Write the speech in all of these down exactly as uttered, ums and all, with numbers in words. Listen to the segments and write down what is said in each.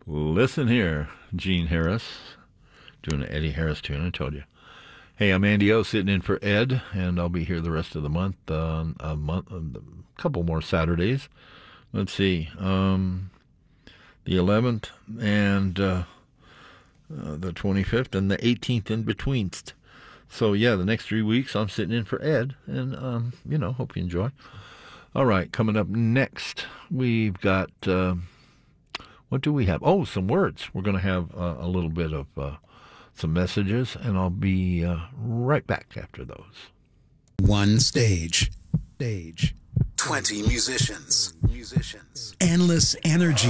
Listen here, Gene Harris, doing an Eddie Harris tune, I told you. Hey, I'm Andy O, sitting in for Ed, and I'll be here the rest of the month, uh, a month, a couple more Saturdays. Let's see, um, the eleventh and uh, uh, the twenty-fifth and the eighteenth in between. So, yeah, the next three weeks I'm sitting in for Ed, and, um, you know, hope you enjoy. All right, coming up next, we've got... Uh, What do we have? Oh, some words. We're going to have uh, a little bit of uh, some messages, and I'll be uh, right back after those. One stage. Stage. Twenty musicians. Musicians. Endless energy.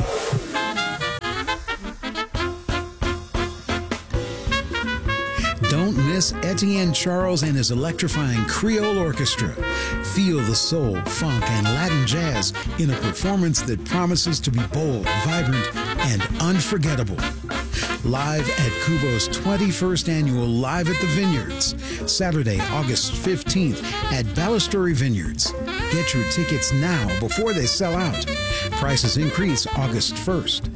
Don't miss Etienne Charles and his electrifying Creole Orchestra. Feel the soul, funk, and Latin jazz in a performance that promises to be bold, vibrant, and unforgettable. Live at Kuvo's twenty-first annual Live at the Vineyards, Saturday, August fifteenth at Balustrade Vineyards. Get your tickets now before they sell out. Prices increase August first.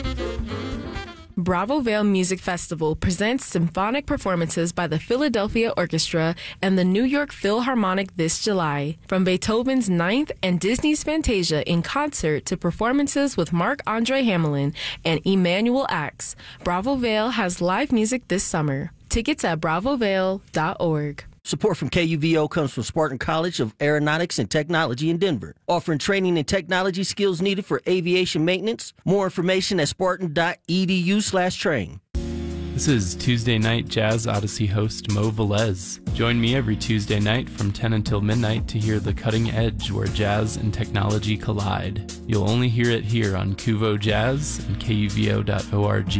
Bravo Vale Music Festival presents symphonic performances by the Philadelphia Orchestra and the New York Philharmonic this July. From Beethoven's Ninth and Disney's Fantasia in concert to performances with Marc-Andre Hamelin and Emanuel Ax, Bravo Vale has live music this summer. Tickets at bravo vale dot org. Support from K U V O comes from Spartan College of Aeronautics and Technology in Denver, offering training and technology skills needed for aviation maintenance. More information at spartan.edu slash train. This is Tuesday Night Jazz Odyssey host Mo Velez. Join me every Tuesday night from ten until midnight to hear the cutting edge where jazz and technology collide. You'll only hear it here on Kuvo Jazz and K U V O dot org.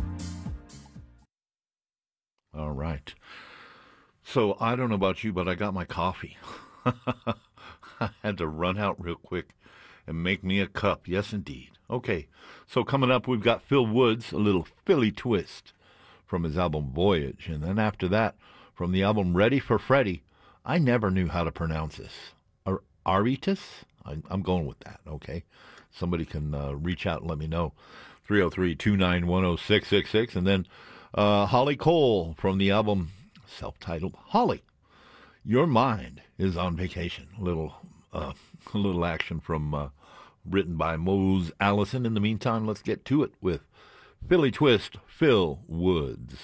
All right. So, I don't know about you, but I got my coffee. I had to run out real quick and make me a cup. Yes, indeed. Okay, so coming up, we've got Phil Woods, a little Philly twist from his album Voyage. And then after that, from the album Ready for Freddie, I never knew how to pronounce this. Ar- Aritas? I'm, I'm going with that, okay? Somebody can uh, reach out and let me know. three oh three, two nine one, oh six six six. And then uh, Holly Cole from the album... self-titled Holly. Your Mind is on Vacation. A little, uh, a little action from uh, written by Mose Allison. In the meantime, let's get to it with Philly Twist, Phil Woods.